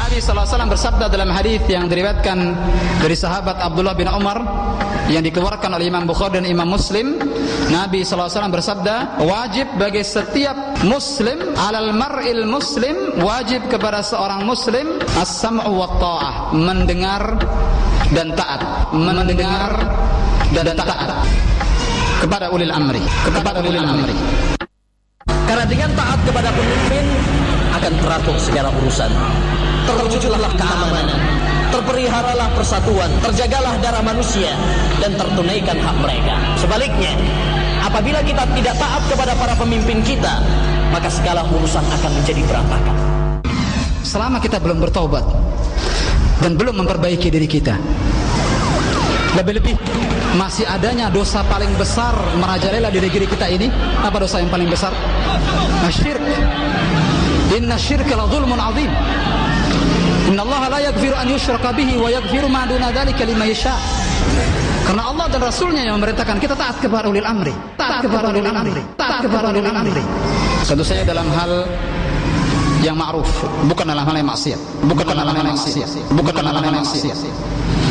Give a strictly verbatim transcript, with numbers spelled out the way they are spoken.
Nabi sallallahu alaihi wasallam bersabda dalam hadis yang diriwayatkan dari sahabat Abdullah bin Umar yang dikeluarkan oleh Imam Bukhari dan Imam Muslim, Nabi sallallahu alaihi wasallam bersabda, wajib bagi setiap muslim, alal mar'il muslim, wajib kepada seorang muslim as-sam'u wa ta'ah, mendengar dan taat, mendengar dan taat kepada ulil amri, kepada ulil amri. Karena dengan taat kepada pemimpin akan teratur segala urusan, terwujudlah keamanan, terpeliharalah persatuan, terjagalah darah manusia, dan tertunaikan hak mereka. Sebaliknya, apabila kita tidak taat kepada para pemimpin kita, maka segala urusan akan menjadi berantakan. Selama kita belum bertaubat dan belum memperbaiki diri kita, lebih-lebih masih adanya dosa paling besar merajalela di negeri kita ini. Apa dosa yang paling besar? Asyirk. Inna syirka la zulmun azim. Inna Allah la yaghfiru an yushraka bihi wa yaghfiru ma duna dzalika liman yasha. Karena Allah dan Rasulnya yang memerintahkan kita taat kepada ulil amri, taat kepada ulil amri, taat kepada ulil amri. Tentu saja dalam hal yang ma'ruf, bukan dalam hal yang maksiat, bukan dalam hal yang maksiat, bukan dalam hal yang maksiat.